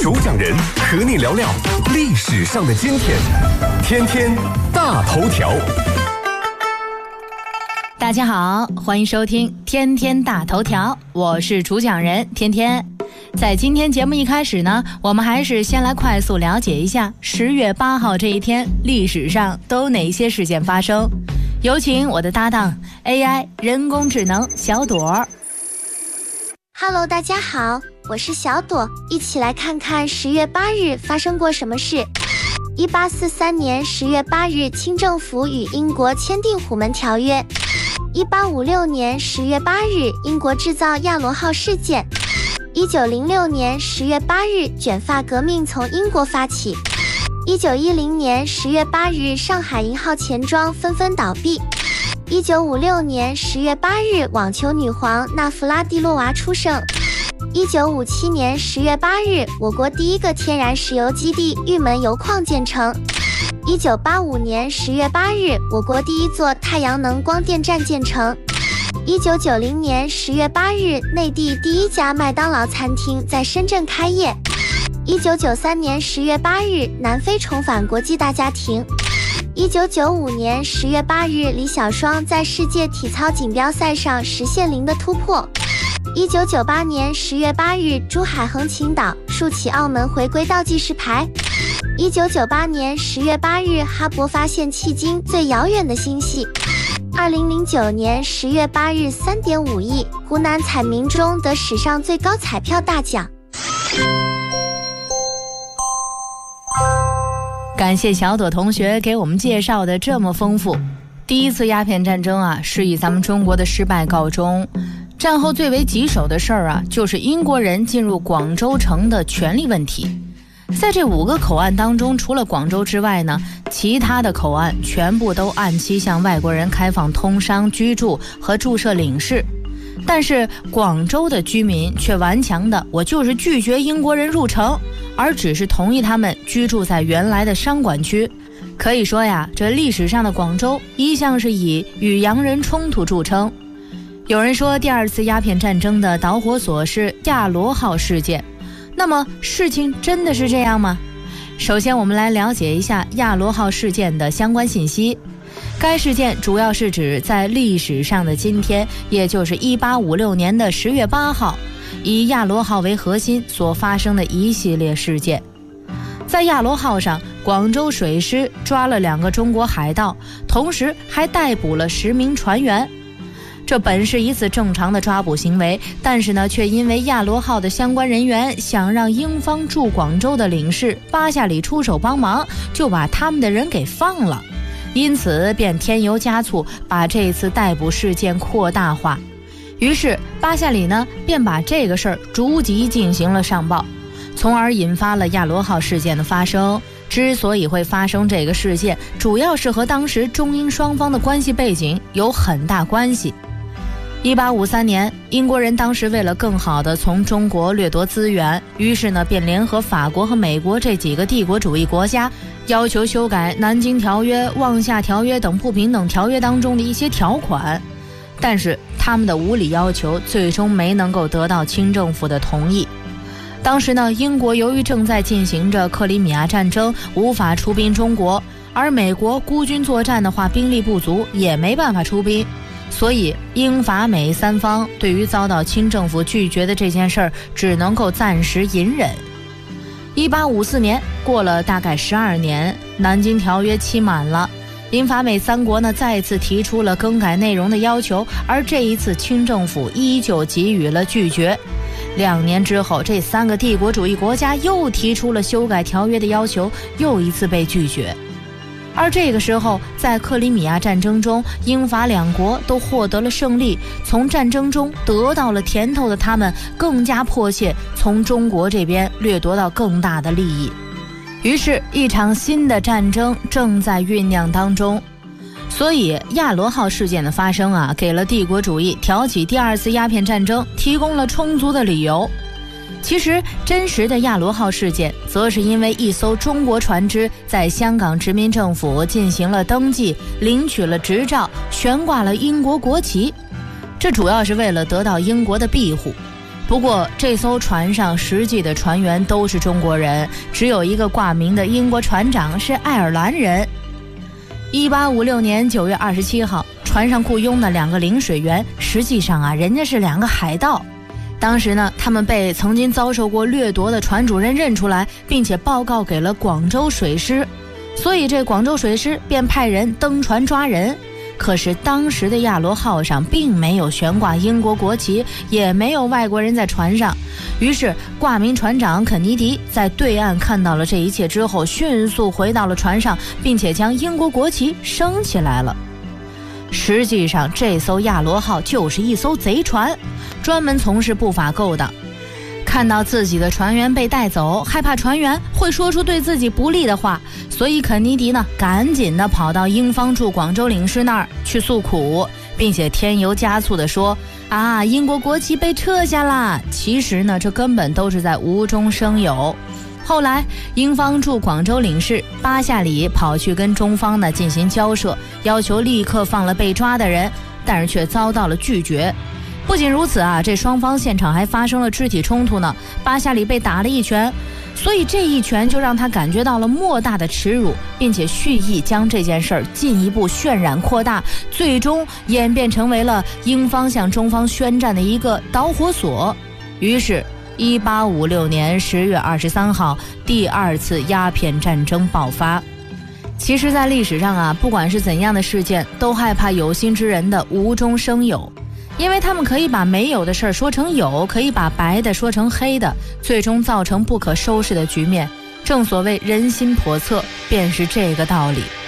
主讲人和你聊聊历史上的今天，天天大头条。 大家好，欢迎收听天天大头条，我是主讲人天天。在今天节目一开始呢，我们还是先来快速了解一下10月8号这一天历史上都有哪些事件发生。有请我的搭档 AI 人工智能小朵。 Hello， 大家好，我是小朵，一起来看看10月8日发生过什么事。1843年10月8日，清政府与英国签订虎门条约。1856年10月8日，英国制造亚罗号事件。1906年10月8日，卷发革命从英国发起。1910年10月8日，上海银号钱庄纷纷倒闭。1956年10月8日，网球女皇纳弗拉蒂洛娃出生。1957年10月8日，我国第一个天然石油基地玉门油矿建成。1985年10月8日，我国第一座太阳能光电站建成。1990年10月8日，内地第一家麦当劳餐厅在深圳开业。1993年10月8日，南非重返国际大家庭。1995年10月8日，李小双在世界体操锦标赛上实现0的突破。1998年10月8日，珠海横琴岛竖起澳门回归倒计时牌。1998年10月8日，哈勃发现迄今最遥远的星系。2009年10月8日，3.5亿，湖南彩民中得史上最高彩票大奖。 感谢小朵同学给我们介绍的这么丰富。第一次鸦片战争啊，是以咱们中国的失败告终。战后最为棘手的事儿啊，就是英国人进入广州城的权力问题。在这5个口岸当中，除了广州之外呢，其他的口岸全部都按期向外国人开放通商、居住和注册领事。但是广州的居民却顽强的，我就是拒绝英国人入城，而只是同意他们居住在原来的商管区。可以说呀，这历史上的广州一向是以与洋人冲突著称。有人说第2次鸦片战争的导火索是亚罗号事件，那么事情真的是这样吗？首先我们来了解一下亚罗号事件的相关信息。该事件主要是指在历史上的今天，也就是1856年的10月8号，以亚罗号为核心所发生的一系列事件。在亚罗号上，广州水师抓了2个中国海盗，同时还逮捕了10名船员。这本是一次正常的抓捕行为，但是呢，却因为亚罗号的相关人员想让英方驻广州的领事巴夏里出手帮忙，就把他们的人给放了，因此便添油加醋，把这次逮捕事件扩大化。于是巴夏里呢，便把这个事儿逐级进行了上报，从而引发了亚罗号事件的发生。之所以会发生这个事件，主要是和当时中英双方的关系背景有很大关系。1853年，英国人当时为了更好地从中国掠夺资源，于是呢便联合法国和美国这几个帝国主义国家，要求修改《南京条约》《望夏条约》等不平等条约当中的一些条款。但是他们的无理要求最终没能够得到清政府的同意。当时呢，英国由于正在进行着克里米亚战争，无法出兵中国，而美国孤军作战的话，兵力不足，也没办法出兵。所以英法美3方对于遭到清政府拒绝的这件事儿，只能够暂时隐忍。1854年过了大概12年，南京条约期满了，英法美3国呢再次提出了更改内容的要求，而这一次清政府依旧给予了拒绝。2年之后，这3个帝国主义国家又提出了修改条约的要求，又一次被拒绝。而这个时候，在克里米亚战争中，英法2国都获得了胜利，从战争中得到了甜头的他们，更加迫切从中国这边掠夺到更大的利益。于是一场新的战争正在酝酿当中。所以亚罗号事件的发生啊，给了帝国主义挑起第2次鸦片战争提供了充足的理由。其实真实的亚罗号事件则是因为一艘中国船只在香港殖民政府进行了登记，领取了执照，悬挂了英国国旗，这主要是为了得到英国的庇护。 不过这艘船上实际的船员都是中国人，只有一个挂名的英国船长是爱尔兰人。1856年9月27号，船上雇佣的2个领水员，实际上啊，人家是2个海盗。当时呢，他们被曾经遭受过掠夺的船主人认出来，并且报告给了广州水师，所以这广州水师便派人登船抓人。可是当时的亚罗号上并没有悬挂英国国旗，也没有外国人在船上。于是挂名船长肯尼迪在对岸看到了这一切之后，迅速回到了船上，并且将英国国旗升起来了。实际上这艘亚罗号就是一艘贼船，专门从事不法勾当。看到自己的船员被带走，害怕船员会说出对自己不利的话，所以肯尼迪呢赶紧的跑到英方驻广州领事那儿去诉苦，并且添油加醋的说啊，英国国旗被撤下了。其实呢，这根本都是在无中生有。后来英方驻广州领事巴夏里跑去跟中方呢进行交涉，要求立刻放了被抓的人，但是却遭到了拒绝。不仅如此啊，这双方现场还发生了肢体冲突呢，巴夏里被打了一拳，所以这一拳就让他感觉到了莫大的耻辱，并且蓄意将这件事儿进一步渲染扩大，最终演变成为了英方向中方宣战的一个导火索。于是1856年10月23号，第2次鸦片战争爆发。其实在历史上啊，不管是怎样的事件，都害怕有心之人的无中生有，因为他们可以把没有的事儿说成有，可以把白的说成黑的，最终造成不可收拾的局面。正所谓人心叵测，便是这个道理。